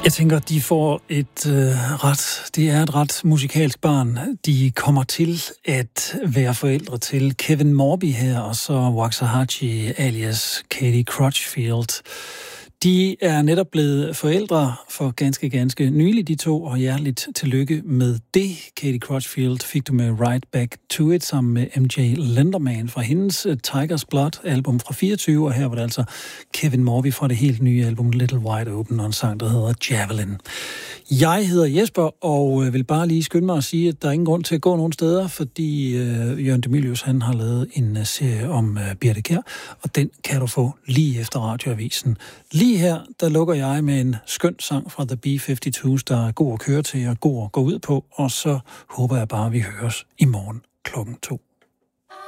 Jeg tænker, de får det er et ret musikalsk barn. De kommer til at være forældre til Kevin Morby her, og så Waxahachie alias Katie Crutchfield. De er netop blevet forældre for ganske nylig, de to, og hjerteligt tillykke med det. Katie Crutchfield fik du med Right Back to It sammen med MJ Lenderman fra hendes Tiger's Blood-album fra 24, og her var det altså Kevin Morby fra det helt nye album Little Wide Open, og en sang, der hedder Javelin. Jeg hedder Jesper, og vil bare lige skynde mig at sige, at der er ingen grund til at gå nogen steder, fordi Jørgen De Mylius, han har lavet en serie om Birthe Kjær, og den kan du få lige efter Radioavisen. Lige her, der lukker jeg med en skøn sang fra The B-52's, der er god at køre til og god at gå ud på, og så håber jeg bare, at vi høres i morgen 2:00.